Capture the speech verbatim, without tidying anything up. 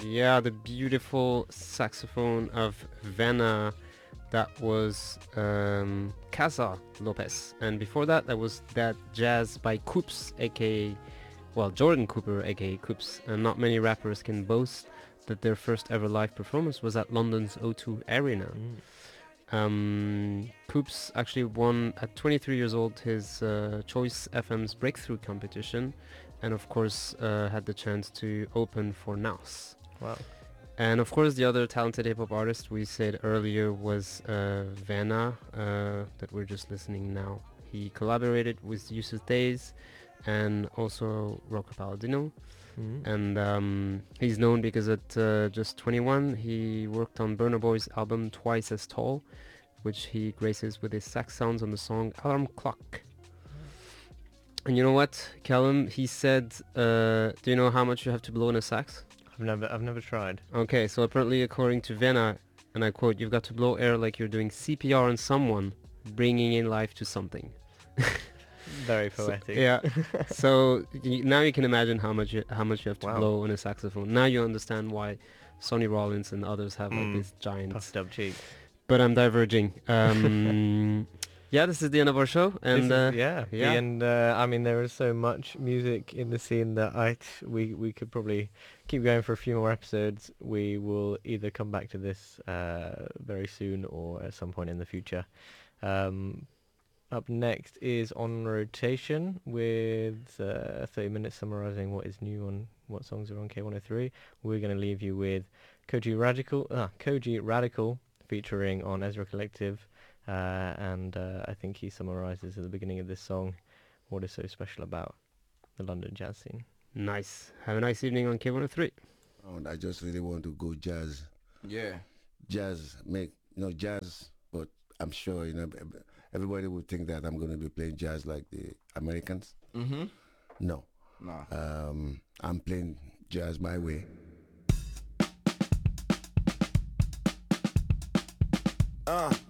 Yeah, the beautiful saxophone of Vanna. That was um, Casa Lopez. And before that, that was that jazz by Coops, aka, well, Jordan Cooper, aka Coops. And not many rappers can boast that their first ever live performance was at London's O two Arena. Mm. Um, Coops actually won at twenty-three years old his uh, Choice F M's Breakthrough competition, and of course uh, had the chance to open for Naus. Wow. And of course the other talented hip-hop artist we said earlier was uh, Vanna, uh, that we're just listening now. He collaborated with Yusuf Days and also Rocco Palladino. Mm. And um, he's known because at uh, just twenty-one he worked on Burna Boy's album Twice as Tall, which he graces with his sax sounds on the song Alarm Clock. And you know what, Callum, he said, uh, do you know how much you have to blow in a sax? I've never, I've never tried. Okay, so apparently according to Vanna, and I quote, you've got to blow air like you're doing C P R on someone, bringing in life to something. Very So- poetic. yeah. So y- now you can imagine how much you, how much you have to Wow. blow on a saxophone. Now you understand why Sonny Rollins and others have like Mm. this giant. Puffed up cheeks. But I'm diverging. Um, yeah, this is the end of our show, and This is- uh, yeah, yeah. and uh, I mean there is so much music in the scene that I t- we we could probably keep going for a few more episodes. We will either come back to this uh, very soon or at some point in the future. Um, up next is On Rotation with uh, thirty minutes summarising what is new on what songs are on K one oh three. We're going to leave you with Koji Radical, ah, Koji Radical featuring on Ezra Collective. Uh, and uh, I think he summarises at the beginning of this song what is so special about the London jazz scene. Nice. Have a nice evening on K one oh three. And I just really want to go jazz. Yeah. Jazz, make, you know, jazz, but I'm sure, you know, ev- everybody would think that I'm going to be playing jazz like the Americans. Mm-hmm. No. Nah. Um, I'm playing jazz my way. Uh,